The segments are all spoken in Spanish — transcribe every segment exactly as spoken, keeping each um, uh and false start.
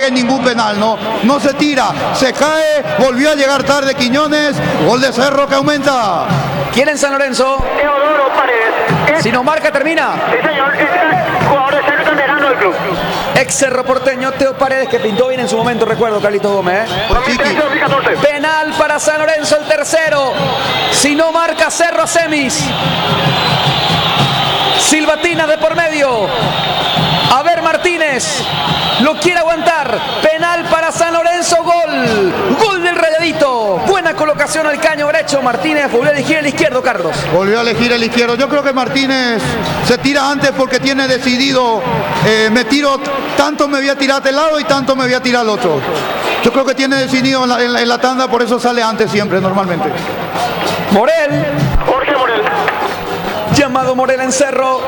ataje ningún penal, no, no se tira, se cae, volvió a llegar tarde Quiñones, gol de Cerro que aumenta. ¿Quién en San Lorenzo? Teodoro Paredes. Si no marca, termina. Sí, señor, es el jugador de Cerro canterano del club. Ex Cerro Porteño, Teo Paredes, que pintó bien en su momento, recuerdo, Carlitos Gómez. ¿eh? dos mil trece dos mil catorce. Penal para San Lorenzo, el tercero. Si no marca, Cerro a semis. Silbatina de por medio. A ver, Martínez lo quiere aguantar. Penal para San Lorenzo, gol. Gol del Rayadito. Buena colocación al caño derecho. Martínez volvió a elegir el izquierdo, Carlos. Volvió a elegir el izquierdo. Yo creo que Martínez se tira antes porque tiene decidido, eh, me tiro, tanto me voy a tirar de lado y tanto me voy a tirar al otro. Yo creo que tiene decidido en la, en la, en la tanda, por eso sale antes siempre, normalmente. Morel. Jorge Morel. Llamado Morel en Cerro.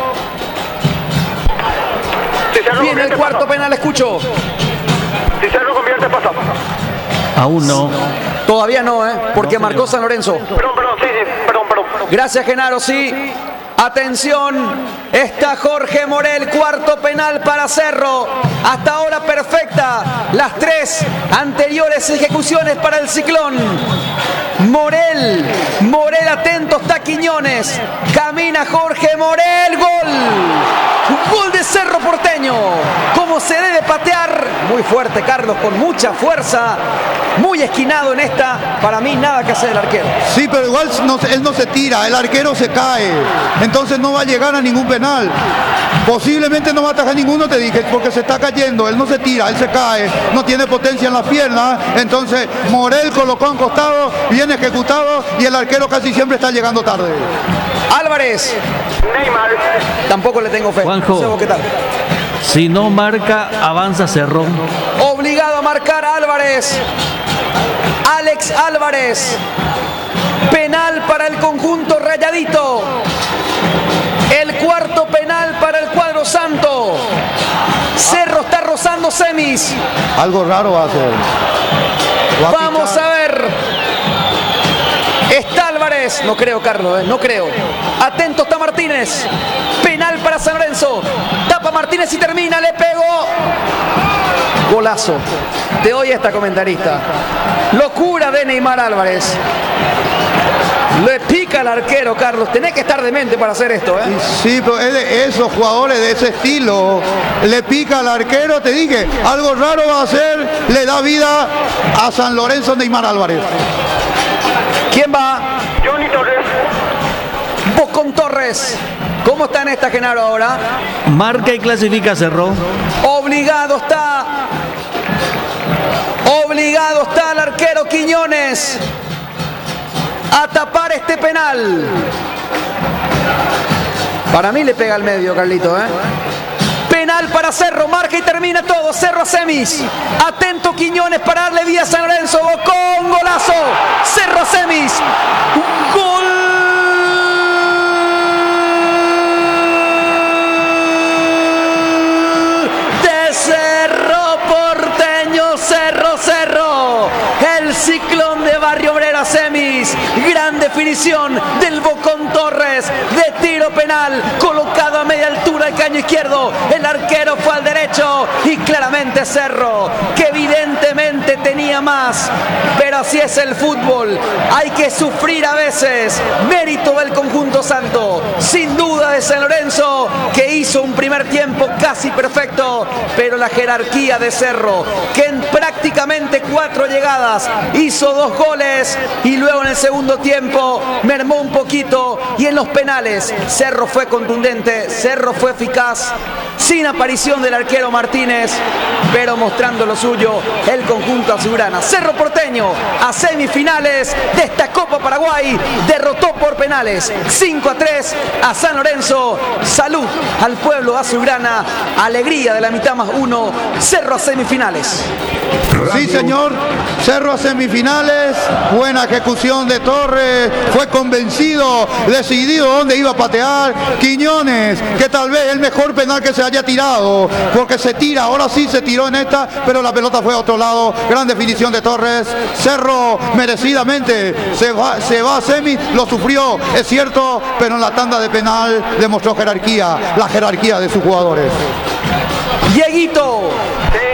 Si Cerro Viene el convierte, cuarto pasa. penal, escucho. Si Cerro convierte, pasa. Aún no. Todavía no, ¿eh? Porque No, marcó señor. San Lorenzo. Perdón, perdón, sí, sí, perdón, perdón. perdón. Gracias, Genaro, sí. Atención, está Jorge Morel, cuarto penal para Cerro. Hasta ahora perfecta las tres anteriores ejecuciones para el Ciclón. Morel, Morel atento, está Quiñones. Camina Jorge Morel, gol. Gol de Cerro Porteño. Como se debe patear. Muy fuerte, Carlos, con mucha fuerza. Muy esquinado en esta. Para mí, nada que hacer el arquero. Sí, pero igual no, él no se tira, el arquero se cae. Entonces no va a llegar a ningún penal. Posiblemente no va a atajar ninguno, te dije, porque se está cayendo. Él no se tira, él se cae, no tiene potencia en las piernas. Entonces Morel colocó a un costado, bien ejecutado, y el arquero casi siempre está llegando tarde. Álvarez. Neymar. Tampoco le tengo fe. Juanjo. No sé vos qué tal. Si no marca, avanza Cerro. Obligado a marcar Álvarez. Alex Álvarez. Penal para el conjunto Rayadito. El cuarto penal para el cuadro santo. Cerro está rozando semis. Algo raro va a hacer. Va a Vamos picar. a ver. Está Álvarez. No creo, Carlos, eh, no creo. Atento está Martínez. Penal para San Lorenzo. Tapa Martínez y termina. Le pegó. Golazo. Te doy esta, comentarista. Locura de Neymar Álvarez. Le pica al arquero, Carlos. Tenés que estar demente para hacer esto, ¿eh? Sí, pero es de esos jugadores de ese estilo. Le pica al arquero, te dije, algo raro va a hacer, le da vida a San Lorenzo Neymar Álvarez. ¿Quién va? Johnny Torres. Bocón Torres. ¿Cómo está en esta, Genaro, ahora? Marca y clasifica Cerro. Obligado está. Obligado está el arquero Quiñones a tapar este penal. Para mí le pega al medio, Carlito, ¿eh? Penal para Cerro, marca y termina todo. Cerro a semis. Atento Quiñones para darle vida a San Lorenzo. Bocón, golazo. Cerro a semis. Gol. De Cerro Porteño, Cerro, Cerro. El Ciclón de Barrio Obrero a semis. Gran definición del Bocón Torres de tiro penal, colocado a media altura del caño izquierdo. El arquero fue al derecho y claramente Cerro, que evidentemente tenía más, pero así es el fútbol. Hay que sufrir a veces. Mérito del conjunto santo, sin duda de San Lorenzo, que hizo un primer tiempo casi perfecto, pero la jerarquía de Cerro, que en prácticamente cuatro llegadas hizo dos goles y luego en el segundo tiempo mermó un poquito, y en los penales Cerro fue contundente, Cerro fue eficaz, sin aparición del arquero Martínez, pero mostrando lo suyo el conjunto azulgrana. Cerro Porteño a semifinales de esta Copa Paraguay derrotó por penales cinco a tres a San Lorenzo. Salud al pueblo azulgrana, alegría de la mitad más uno. Cerro a semifinales. Sí, señor, Cerro a semifinales, buena ejecución de Torres, fue convencido, decidido dónde iba a patear. Quiñones, que tal vez el mejor penal que se haya tirado, porque se tira, ahora sí se tiró en esta, pero la pelota fue a otro lado. Gran definición de Torres. Cerro merecidamente se va, se va a semi, lo sufrió, es cierto, pero en la tanda de penal demostró jerarquía, la jerarquía de sus jugadores. Dieguito. Sí,